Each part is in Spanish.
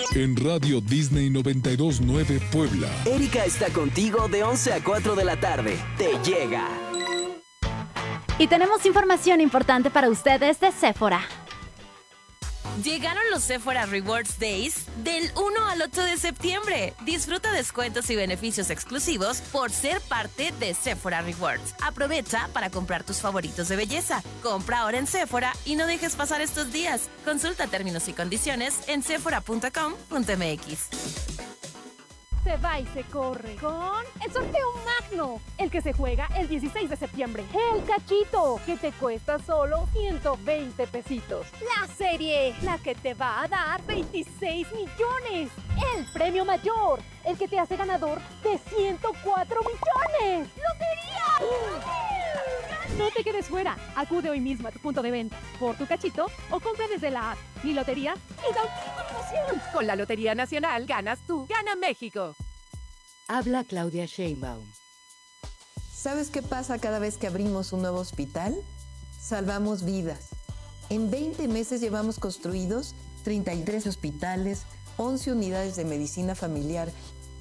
En Radio Disney 92.9 Puebla. Erika está contigo de 11 a 4 de la tarde. Te llega. Y tenemos información importante para ustedes de Sephora. Llegaron los Sephora Rewards Days del 1 al 8 de septiembre. Disfruta descuentos y beneficios exclusivos por ser parte de Sephora Rewards. Aprovecha para comprar tus favoritos de belleza. Compra ahora en Sephora y no dejes pasar estos días. Consulta términos y condiciones en sephora.com.mx. Se va y se corre con el sorteo magno, el que se juega el 16 de septiembre. El cachito, que te cuesta solo 120 pesitos. La serie, la que te va a dar 26 millones. El premio mayor, el que te hace ganador de 104 millones. ¡Lotería! No te quedes fuera. Acude hoy mismo a tu punto de venta por tu cachito o compra desde la app. Mi lotería es auténtica emoción. Con la Lotería Nacional ganas tú, gana México. Habla Claudia Sheinbaum. ¿Sabes qué pasa cada vez que abrimos un nuevo hospital? Salvamos vidas. En 20 meses llevamos construidos 33 hospitales, 11 unidades de medicina familiar,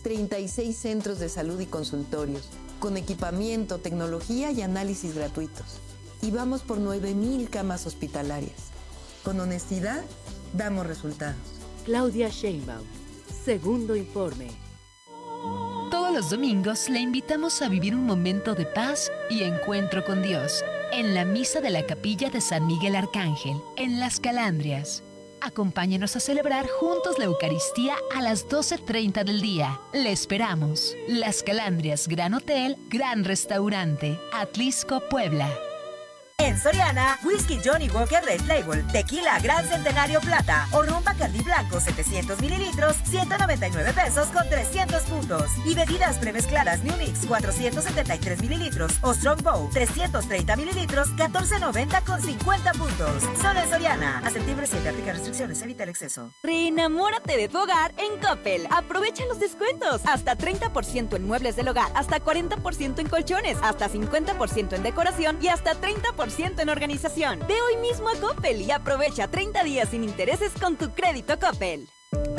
36 centros de salud y consultorios, con equipamiento, tecnología y análisis gratuitos. Y vamos por 9,000 camas hospitalarias. Con honestidad, damos resultados. Claudia Sheinbaum. Segundo informe. Todos los domingos le invitamos a vivir un momento de paz y encuentro con Dios en la misa de la capilla de San Miguel Arcángel, en Las Calandrias. Acompáñenos a celebrar juntos la Eucaristía a las 12:30 del día. Le esperamos. Las Calandrias, Gran Hotel, Gran Restaurante, Atlisco, Puebla. En Soriana, Whisky Johnny Walker Red Label, Tequila Gran Centenario Plata o Rum Bacardí Blanco 700 mililitros, 199 pesos con 300 puntos. Y bebidas premezcladas New Mix 473 mililitros o Strongbow 330 mililitros, 14.90 con 50 puntos. Solo en Soriana. A septiembre 7, aplica restricciones, evita el exceso. Reenamórate de tu hogar en Coppel. Aprovecha los descuentos. Hasta 30% en muebles del hogar, hasta 40% en colchones, hasta 50% en decoración y hasta 30% en organización. Ve hoy mismo a Coppel y aprovecha 30 días sin intereses con tu crédito Coppel.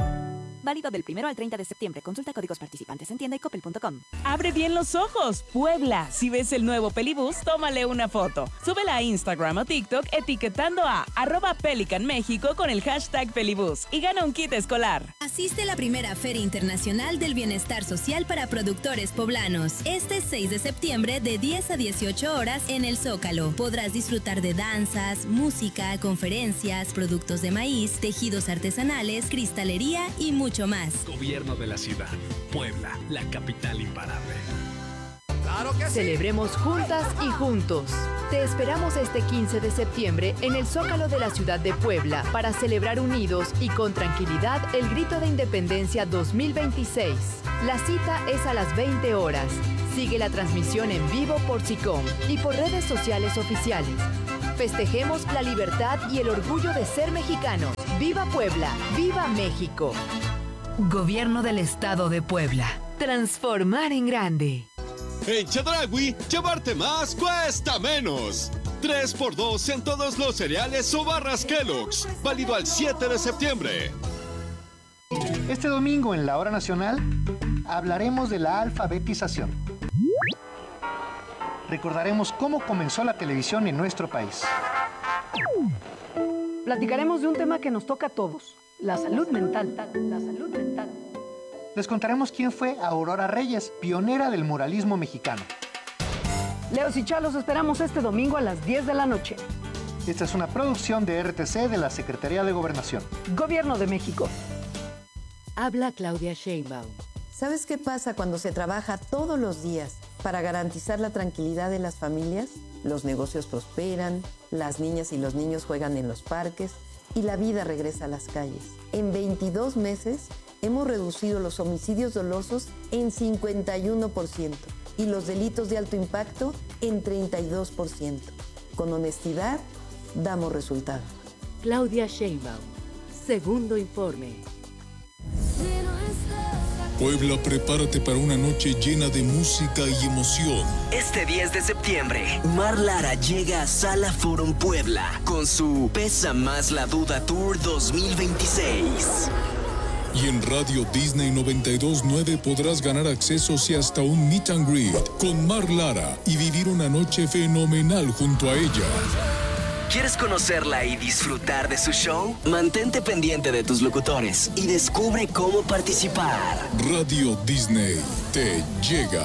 Válido del 1 al 30 de septiembre. Consulta códigos participantes en tienda y coppel.com. Abre bien los ojos, Puebla. Si ves el nuevo Pelibus, tómale una foto. Súbela a Instagram o TikTok etiquetando a @PelicanMéxico con el hashtag Pelibus y gana un kit escolar. Asiste a la primera Feria Internacional del Bienestar Social para Productores Poblanos. Este 6 de septiembre de 10 a 18 horas en el Zócalo. Podrás disfrutar de danzas, música, conferencias, productos de maíz, tejidos artesanales, cristalería y mucho más. Gobierno de la ciudad. Puebla, la capital imparable. ¡Claro que sí! Celebremos juntas y juntos. Te esperamos este 15 de septiembre en el Zócalo de la ciudad de Puebla para celebrar unidos y con tranquilidad el Grito de Independencia 2026. La cita es a las 20 horas. Sigue la transmisión en vivo por SICOM y por redes sociales oficiales. Festejemos la libertad y el orgullo de ser mexicanos. ¡Viva Puebla! ¡Viva México! Gobierno del Estado de Puebla. Transformar en grande. En Chedraui, llevarte más cuesta menos. 3x2 en todos los cereales o barras Kellogg's. Válido al 7 de septiembre. Este domingo en la Hora Nacional hablaremos de la alfabetización. Recordaremos cómo comenzó la televisión en nuestro país. Platicaremos de un tema que nos toca a todos, la salud mental. La salud mental. Les contaremos quién fue Aurora Reyes, pionera del muralismo mexicano. Leos y Chalos esperamos este domingo a las 10 de la noche. Esta es una producción de RTC de la Secretaría de Gobernación. Gobierno de México. Habla Claudia Sheinbaum. ¿Sabes qué pasa cuando se trabaja todos los días para garantizar la tranquilidad de las familias? Los negocios prosperan, las niñas y los niños juegan en los parques y la vida regresa a las calles. En 22 meses hemos reducido los homicidios dolosos en 51% y los delitos de alto impacto en 32%. Con honestidad, damos resultados. Claudia Sheinbaum. Segundo informe. Puebla, prepárate para una noche llena de música y emoción. Este 10 de septiembre, Mar Lara llega a Sala Forum Puebla con su Pesa Más la Duda Tour 2026. Y en Radio Disney 92.9 podrás ganar accesos y hasta un meet and greet con Mar Lara y vivir una noche fenomenal junto a ella. ¿Quieres conocerla y disfrutar de su show? Mantente pendiente de tus locutores y descubre cómo participar. Radio Disney te llega.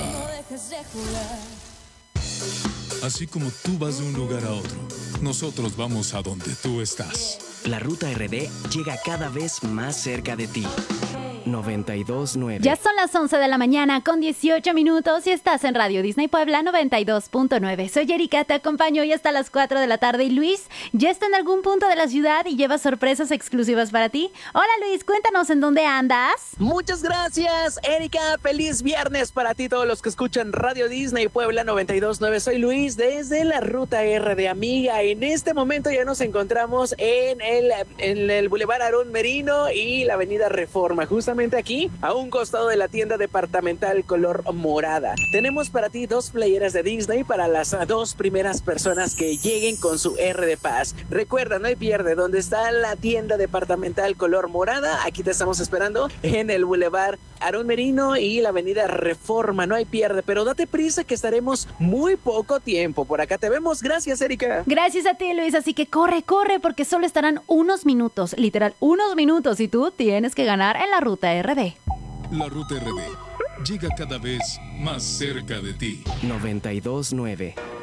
Así como tú vas de un lugar a otro, nosotros vamos a donde tú estás. La Ruta RD llega cada vez más cerca de ti. 92.9. Ya son las 11 de la mañana con 18 minutos y estás en Radio Disney Puebla 92.9. Soy Erika, te acompaño hoy hasta las 4 de la tarde y Luis ya está en algún punto de la ciudad y lleva sorpresas exclusivas para ti. Hola Luis, cuéntanos en dónde andas. Muchas gracias, Erika. Feliz viernes para ti, todos los que escuchan Radio Disney Puebla 92.9. Soy Luis desde la Ruta RD, amiga. En este momento ya nos encontramos en el Boulevard Aarón Merino y la Avenida Reforma, justamente aquí, a un costado de la tienda departamental color morada. Tenemos para ti 2 playeras de Disney para las 2 primeras personas que lleguen con su RD Pass. Recuerda, no hay pierde, donde está la tienda departamental color morada, aquí te estamos esperando en el Boulevard Aarón Merino y la Avenida Reforma, no hay pierde, pero date prisa que estaremos muy poco tiempo. Por acá te vemos. Gracias, Erika. Gracias a ti, Luis, así que corre, porque solo estarán unos minutos, literal, unos minutos, y tú tienes que ganar en la Ruta RD. La Ruta RD llega cada vez más cerca de ti. 92.9.